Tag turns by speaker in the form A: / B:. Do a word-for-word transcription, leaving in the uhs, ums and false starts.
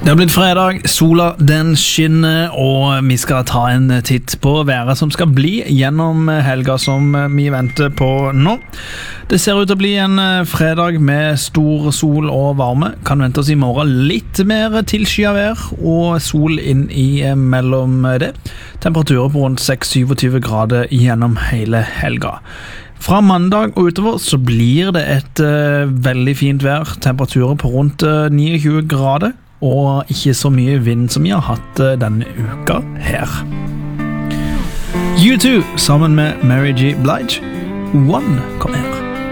A: Det har blitt fredag, sola den skinner, og vi skal ta en titt på været som skal bli gjennom helga som vi venter på nå. Det ser ut til å bli en fredag med stor sol og varme. Kan vente oss i morgen litt mer tilskyet vær og sol inn i mellom det. Temperaturer på rundt seks til syv grader gjennom hele helga. Fra mandag og utover så blir det et uh, veldig fint vær. Temperaturer på rundt uh, tjueni grader. Og ikke så mye vind som vi har hatt denne uka her. U to sammen med Mary J. Blige. One kom her.